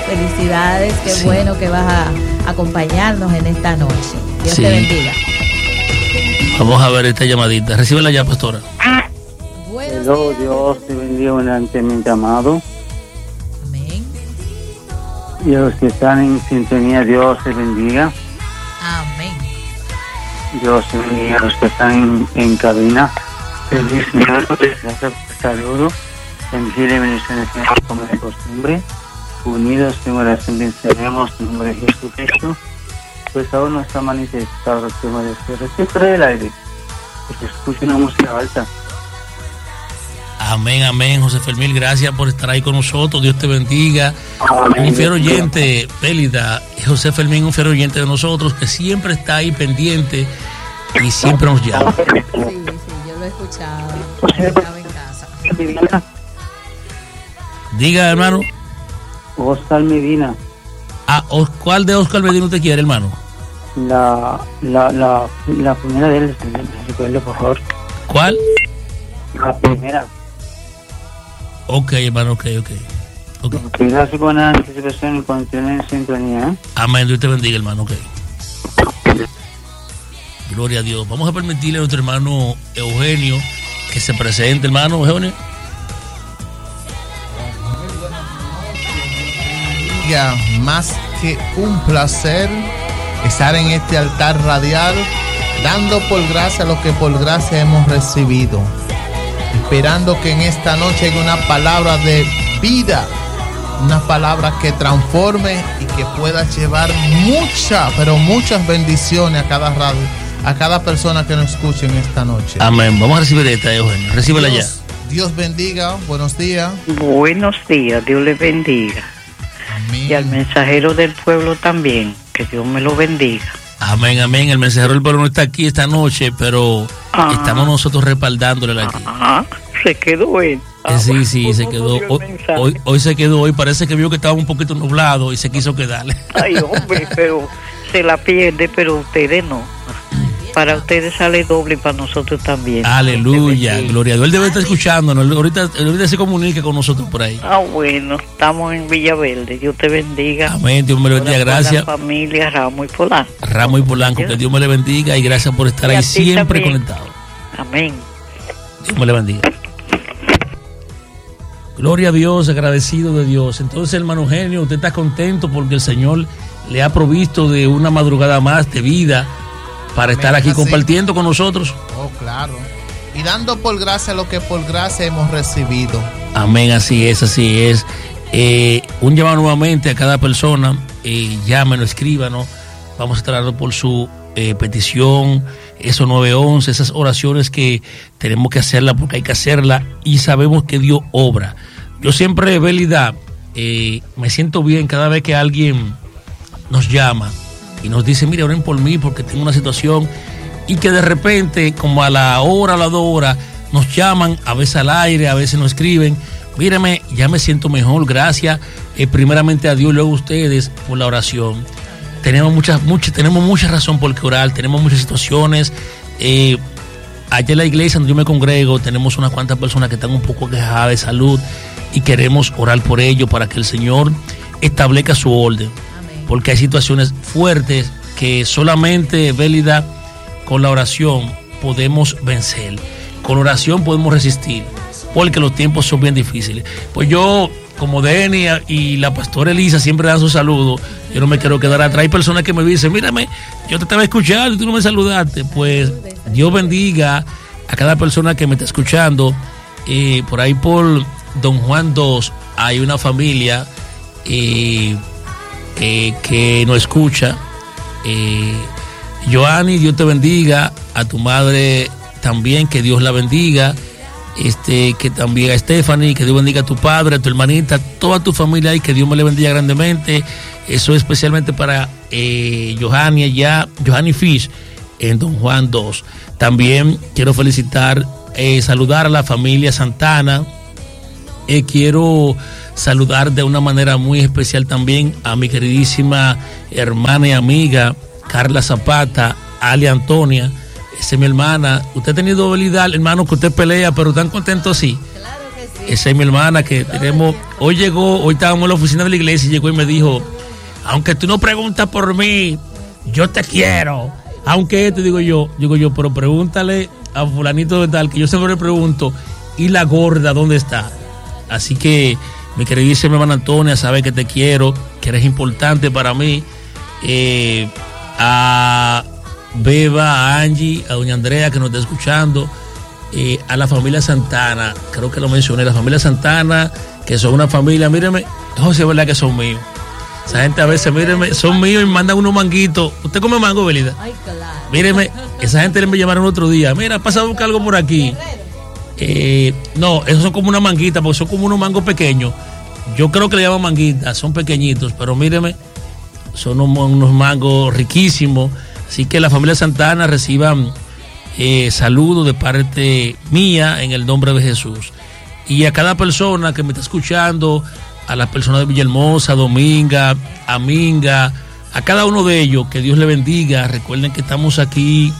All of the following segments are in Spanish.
Felicidades, qué bueno que vas a acompañarnos en esta noche. Dios te bendiga. Vamos a ver esta llamadita. Recíbela ya, pastora. Hello, Dios te bendiga abundantemente, amado. Amén. Y a los que están en sintonía, Dios te bendiga. Amén. Dios te bendiga a los que están en cabina. Feliz miércoles, saludo. Bendiciones y bendiciones como de costumbre. Unidos en oración venceremos en nombre de Jesucristo. Pues aún no está manifestado el tema de este respecto del aire, porque escucho una música alta. Amén, amén, José Fermín, gracias por estar ahí con nosotros, Dios te bendiga. Amén. Un fiel oyente, Pélida, José Fermín, un fiel oyente de nosotros, que siempre está ahí pendiente y siempre nos llama. Sí, yo lo he escuchado, estaba en casa. Diga, hermano. Oscar Medina. ¿Cuál de Oscar Medina usted quiere, hermano? La primera de él, recuerde, por favor. ¿Cuál? La primera. Ok, hermano, ok. Gracias por la anticipación y continuar en sintonía. Amén, Dios te bendiga, hermano, ok. Gloria a Dios. Vamos a permitirle a nuestro hermano Eugenio que se presente, hermano Eugenio. Más que un placer estar en este altar radial, dando por gracia lo que por gracia hemos recibido, esperando que en esta noche haya una palabra de vida, una palabra que transforme y que pueda llevar muchas bendiciones a cada persona que nos escuche en esta noche. Amén. Vamos a recibir esta, Eugenio. Recíbela ya. Dios bendiga. Buenos días. Buenos días. Dios les bendiga. Amén. Y al mensajero del pueblo también, que Dios me lo bendiga. Amén, amén. El mensajero del pueblo no está aquí esta noche, pero estamos nosotros respaldándole aquí. Se quedó él. Sí, se quedó. Hoy se quedó. Hoy parece que vio que estaba un poquito nublado y se quiso quedarle. Ay, hombre, pero se la pierde, pero ustedes no. Para ustedes sale doble y para nosotros también. Aleluya, gloria a Dios. Él debe estar escuchándonos. Ahorita se comunica con nosotros por ahí. Bueno, estamos en Villaverde. Dios te bendiga. Amén, Dios me lo bendiga. Gracias. La familia Ramos y Polanco. Ramos y Polanco, que Dios me le bendiga y gracias por estar ahí siempre conectado. Amén. Dios me le bendiga. Gloria a Dios, agradecido de Dios. Entonces, hermano Eugenio, usted está contento porque el Señor le ha provisto de una madrugada más de vida para estar aquí compartiendo con nosotros. Oh, claro. Y dando por gracia lo que por gracia hemos recibido. Amén, así es. Un llamado nuevamente a cada persona, llámenos, escríbanos. Vamos a estar orando por su petición, esos 911, esas oraciones que tenemos que hacerla porque hay que hacerla y sabemos que Dios obra. Yo siempre, Bélida, me siento bien cada vez que alguien nos llama y nos dice, mire, oren por mí porque tengo una situación, y que de repente, como a la hora, a las 2 horas, nos llaman, a veces al aire, a veces nos escriben, mírame, ya me siento mejor, gracias, primeramente a Dios, luego a ustedes por la oración. Tenemos mucha razón por qué orar, tenemos muchas situaciones. Allá en la iglesia donde yo me congrego, tenemos unas cuantas personas que están un poco quejadas de salud y queremos orar por ellos para que el Señor establezca su orden. Porque hay situaciones fuertes que solamente, Bélida, con la oración podemos vencer. Con oración podemos resistir, porque los tiempos son bien difíciles. Pues yo, como Denny y la pastora Elisa siempre dan su saludo, yo no me quiero quedar atrás. Hay personas que me dicen, mírame, yo te estaba escuchando y tú no me saludaste. Pues Dios bendiga a cada persona que me está escuchando. Por ahí por Don Juan 2 hay una familia que nos escucha. Joanny, Dios te bendiga. A tu madre también, que Dios la bendiga. Que también a Stephanie, que Dios bendiga a tu padre, a tu hermanita, toda tu familia y que Dios me le bendiga grandemente. Eso especialmente para Johanny Fish en Don Juan 2. También quiero saludar a la familia Santana. Quiero saludar de una manera muy especial también a mi queridísima hermana y amiga Carla Zapata, Ali Antonia. Esa es mi hermana. Usted ha tenido habilidad, hermano, que usted pelea, pero tan contento así. Claro que sí. Esa es mi hermana que tenemos. Hoy estábamos en la oficina de la iglesia y llegó y me dijo, aunque tú no preguntas por mí, yo te quiero. Aunque te digo yo, pero pregúntale a fulanito de tal, que yo siempre le pregunto, ¿y la gorda dónde está? Así que mi queridísima hermana Antonia, sabe que te quiero, que eres importante para mí. A Beba, a Angie, a doña Andrea que nos está escuchando, a la familia Santana, creo que lo mencioné, la familia Santana, que son una familia, míreme, no sé, es verdad que son míos. Esa gente a veces, míreme, son míos y me mandan unos manguitos. ¿Usted come mango, Belida? Ay, claro. Míreme, esa gente me llamaron otro día. Mira, pasa a buscar algo por aquí. No, esos son como una manguita, porque son como unos mangos pequeños. Yo creo que le llaman manguitas, son pequeñitos, pero míreme, son unos mangos riquísimos. Así que la familia Santana reciban saludos de parte mía en el nombre de Jesús. Y a cada persona que me está escuchando, a las personas de Villahermosa, Dominga, Aminga, a cada uno de ellos, que Dios le bendiga. Recuerden que estamos aquí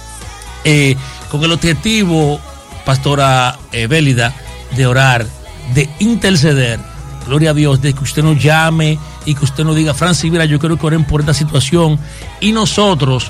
con el objetivo, pastora Bélida, de orar, de interceder. Gloria a Dios, de que usted nos llame y que usted nos diga, Francis, mira, yo quiero que oren por esta situación. Y nosotros,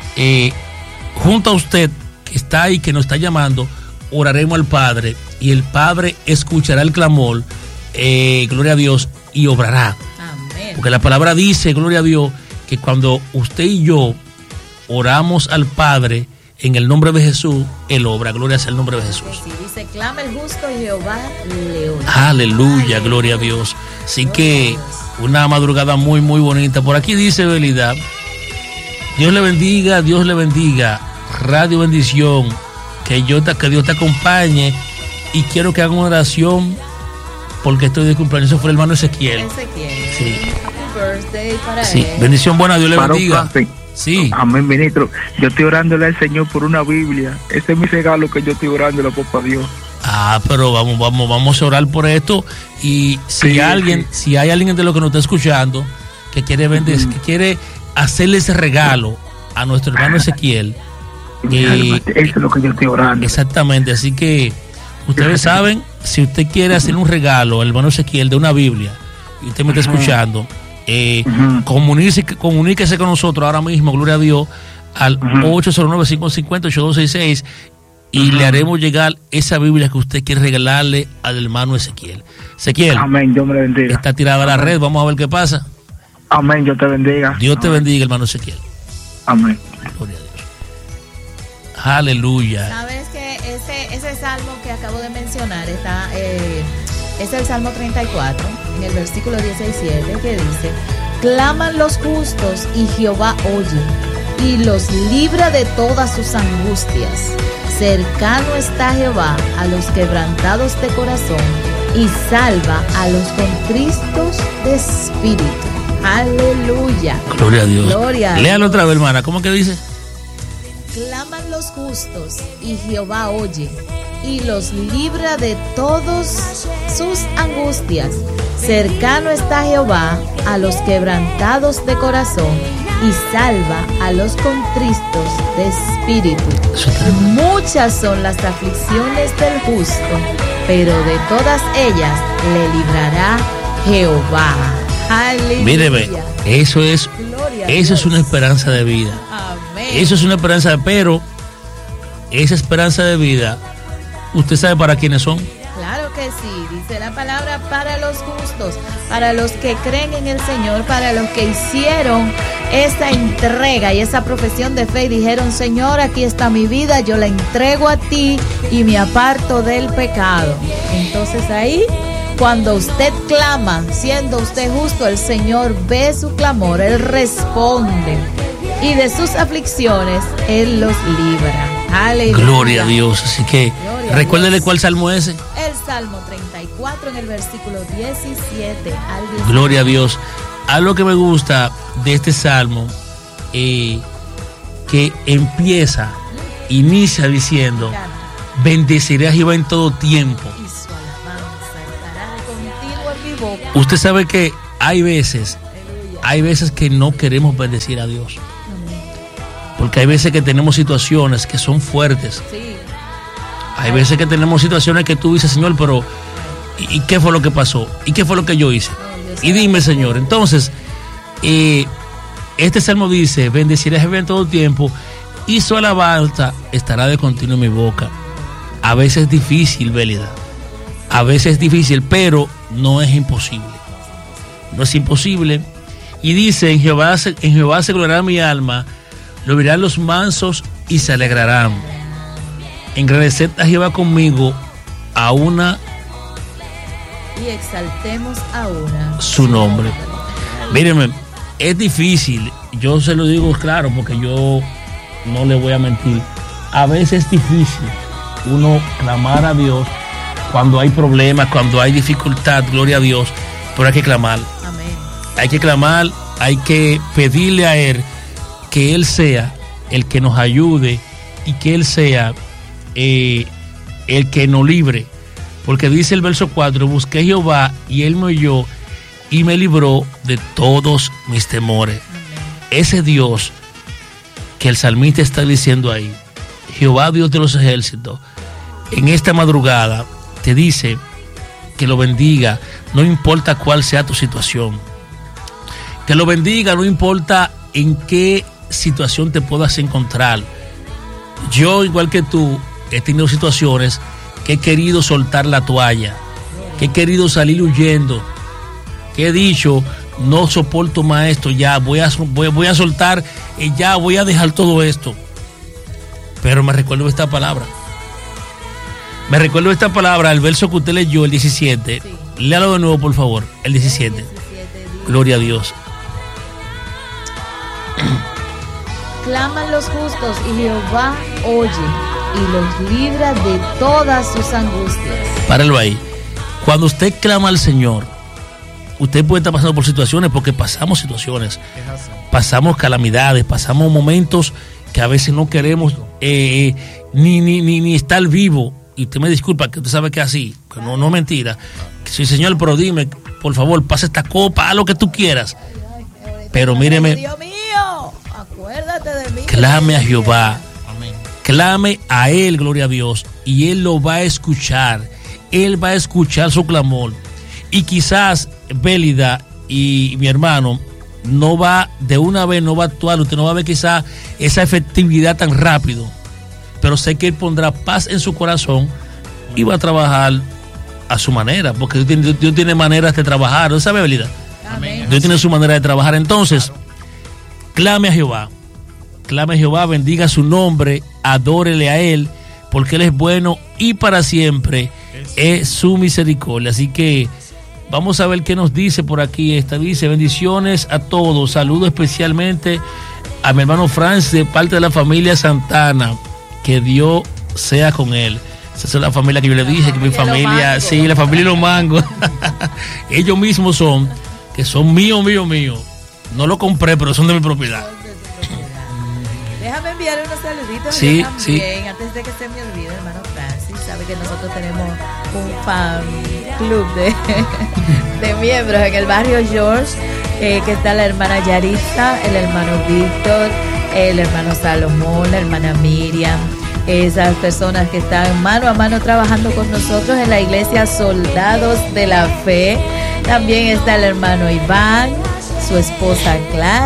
junto a usted, que está ahí, que nos está llamando, oraremos al Padre y el Padre escuchará el clamor, gloria a Dios, y obrará. Amén. Porque la palabra dice, gloria a Dios, que cuando usted y yo oramos al Padre en el nombre de Jesús, Él obra. Gloria sea el nombre de Jesús. Sí, dice, clama el justo y Jehová le oirá. Aleluya, gloria a Dios. Así que una madrugada muy, muy bonita. Por aquí dice Belida, Dios le bendiga, Radio Bendición, que Dios te acompañe, y quiero que hagan una oración porque estoy de cumpleaños. Eso fue el hermano Ezequiel. Sí. Happy birthday para Sí, él. bendición buena, Dios le bendiga. Sí. Amén, ministro. Yo estoy orándole al Señor por una Biblia. Ese es mi regalo que yo estoy orándole, papá Dios. Pero vamos a orar por esto. Y si hay alguien de lo que nos está escuchando que quiere vender, que quiere hacerle ese regalo a nuestro hermano Ezequiel, Eso es lo que yo estoy orando. Exactamente, así que ustedes saben, si usted quiere hacer un regalo al hermano Ezequiel de una Biblia y usted me está escuchando, comuníquese con nosotros ahora mismo, gloria a Dios, al 809-550-8266 y le haremos llegar esa Biblia que usted quiere regalarle al hermano Ezequiel. Ezequiel, amén, Dios me bendiga. Está tirada la red, vamos a ver qué pasa. Amén, Dios te bendiga. Dios te bendiga, hermano Ezequiel. Amén. Gloria a Dios. Aleluya. Sabes que ese salmo que acabo de mencionar está, es el Salmo 34, en el versículo 17, que dice, claman los justos y Jehová oye y los libra de todas sus angustias. Cercano está Jehová a los quebrantados de corazón y salva a los contristos de espíritu. Aleluya. Gloria a Dios. Gloria a Léalo Dios. otra vez, hermana. ¿Cómo que dice? Claman los justos y Jehová oye y los libra de todas sus angustias. Cercano está Jehová a los quebrantados de corazón y salva a los contristos de espíritu. Muchas son las aflicciones del justo, pero de todas ellas le librará Jehová. Aleluya. Míreme, eso es una esperanza de vida. Amén. Eso es una esperanza, pero esa esperanza de vida, ¿usted sabe para quiénes son? Claro que sí, dice la palabra, para los justos, para los que creen en el Señor, para los que hicieron esa entrega y esa profesión de fe y dijeron, Señor, aquí está mi vida, yo la entrego a ti y me aparto del pecado. Entonces ahí, cuando usted clama, siendo usted justo, el Señor ve su clamor, Él responde y de sus aflicciones Él los libra. Aleluya. Gloria a Dios. Así que recuérdele cuál salmo es ese. El Salmo 34 en el versículo 17 al 19. Gloria a Dios. Algo que me gusta de este salmo, que inicia diciendo, bendeciré a Jehová en todo tiempo. Y su alabanza estará de continuo en mi boca. Usted sabe que hay veces que no queremos bendecir a Dios. Porque hay veces que tenemos situaciones que son fuertes. Sí. Hay veces que tenemos situaciones que tú dices, Señor, pero ¿Y qué fue lo que pasó? ¿Y qué fue lo que yo hice? Y dime, Señor. Entonces, este salmo dice: bendeciré a Jehová en todo tiempo, y su alabanza estará de continuo en mi boca. A veces es difícil, Bélida. A veces es difícil, pero no es imposible. No es imposible. Y dice: en Jehová se gloriará mi alma, lo verán los mansos y se alegrarán. Engrandecer a Jehová conmigo a una y exaltemos a una su nombre. Mírenme, es difícil, yo se lo digo claro, porque yo no le voy a mentir. A veces es difícil uno clamar a Dios cuando hay problemas, cuando hay dificultad, gloria a Dios, pero hay que clamar. Amén. Hay que clamar, hay que pedirle a Él que Él sea el que nos ayude y que Él sea el que nos libre. Porque dice el verso 4: busqué a Jehová y Él me oyó y me libró de todos mis temores. Ese Dios que el salmista está diciendo ahí, Jehová Dios de los ejércitos, en esta madrugada te dice que lo bendiga, no importa cuál sea tu situación. Que lo bendiga, no importa en qué situación te puedas encontrar. Yo, igual que tú, he tenido situaciones que he querido soltar la toalla, que he querido salir huyendo, que he dicho: no soporto más esto, ya voy a soltar, ya voy a dejar todo esto. Pero me recuerdo esta palabra. El verso que usted leyó, el 17. Sí. Léalo de nuevo, por favor, el 17. Dice, gloria a Dios. Claman los justos y Jehová oye y los libra de todas sus angustias. Páralo ahí. Cuando usted clama al Señor, usted puede estar pasando por situaciones, porque pasamos situaciones, pasamos calamidades, pasamos momentos que a veces no queremos ni estar vivo. Y usted me disculpa, que usted sabe que es así, que no es mentira. Sí, Señor, pero dime, por favor, pasa esta copa, haz lo que tú quieras. Pero míreme, Dios mío, acuérdate de mí. Clame a Jehová. Clame a Él, gloria a Dios, y Él lo va a escuchar. Él va a escuchar su clamor. Y quizás Bélida y mi hermano no va de una vez, no va a actuar, usted no va a ver quizás esa efectividad tan rápido, pero sé que Él pondrá paz en su corazón y va a trabajar a su manera, porque Dios tiene maneras de trabajar, ¿no sabe, Bélida? Amén. Dios tiene su manera de trabajar. Entonces, clame a Jehová. Clame a Jehová, bendiga su nombre, adórele a Él, porque Él es bueno y para siempre es su misericordia. Así que vamos a ver qué nos dice por aquí. Esta dice: bendiciones a todos, saludo especialmente a mi hermano Francis de parte de la familia Santana, que Dios sea con él. Esa es la familia que yo le dije, que mi familia, sí, la familia Los Mangos. Ellos mismos son, que son míos. No lo compré, pero son de mi propiedad. Déjame enviar unos saluditos sí, también, sí. Antes de que se me olvide, hermano Francis. Sabe que nosotros tenemos un fan club de miembros en el barrio George, que está la hermana Yarista, el hermano Víctor, el hermano Salomón, la hermana Miriam, esas personas que están mano a mano trabajando con nosotros en la iglesia Soldados de la Fe. También está el hermano Iván, su esposa Clara.